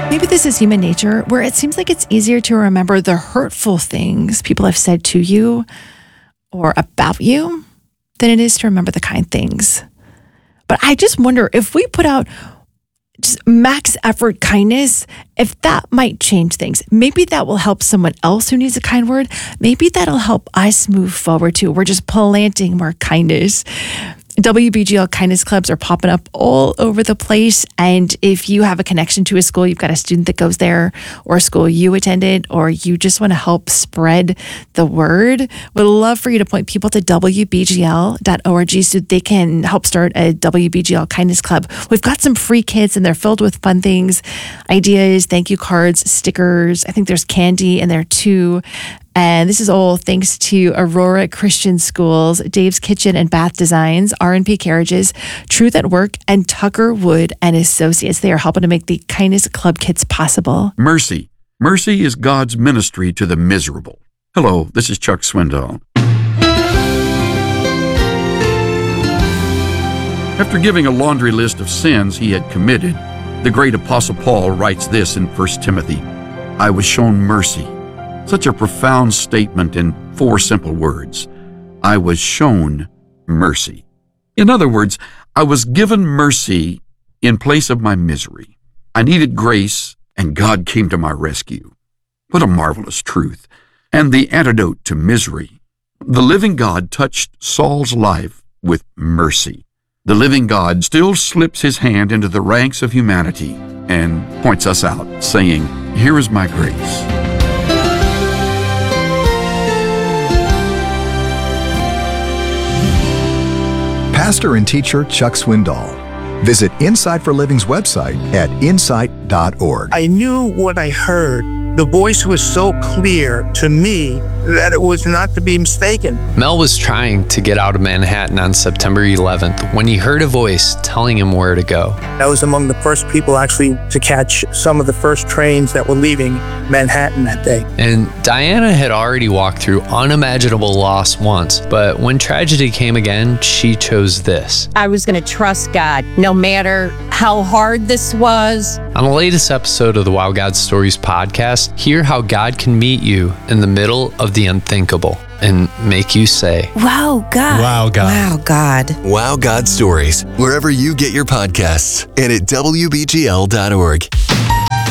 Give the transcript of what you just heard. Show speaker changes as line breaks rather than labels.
Maybe this is human nature, where it seems like it's easier to remember the hurtful things people have said to you or about you than it is to remember the kind things. But I just wonder if we put out just max effort kindness, if that might change things. Maybe that will help someone else who needs a kind word. Maybe that'll help us move forward too. We're just planting more kindness. WBGL kindness clubs are popping up all over the place. And if you have a connection to a school, you've got a student that goes there, or a school you attended, or you just want to help spread the word, would love for you to point people to WBGL.org so they can help start a WBGL kindness club. We've got some free kits and they're filled with fun things, ideas, thank you cards, stickers. I think there's candy in there too. And this is all thanks to Aurora Christian Schools, Dave's Kitchen and Bath Designs, R&P Carriages, Truth at Work, and Tucker Wood and Associates. They are helping to make the Kindness Club kits possible.
Mercy. Mercy is God's ministry to the miserable. Hello, this is Chuck Swindoll. After giving a laundry list of sins he had committed, the great Apostle Paul writes this in 1 Timothy, I was shown mercy. Such a profound statement in 4 simple words. I was shown mercy. In other words, I was given mercy in place of my misery. I needed grace, and God came to my rescue. What a marvelous truth, and the antidote to misery. The living God touched Saul's life with mercy. The living God still slips his hand into the ranks of humanity and points us out, saying, here is my grace.
Pastor and teacher Chuck Swindoll. Visit Insight for Living's website at insight.org.
I knew what I heard. The voice was so clear to me that it was not to be mistaken.
Mel was trying to get out of Manhattan on September 11th when he heard a voice telling him where to go.
I was among the first people actually to catch some of the first trains that were leaving Manhattan that day.
And Diana had already walked through unimaginable loss once, but when tragedy came again, she chose this.
I was going to trust God, no matter how hard this was.
On the latest episode of the Wow God Stories podcast, hear how God can meet you in the middle of the unthinkable and make you say,
Wow, God.
Wow, God.
Wow, God.
Wow God Stories, wherever you get your podcasts and at WBGL.org.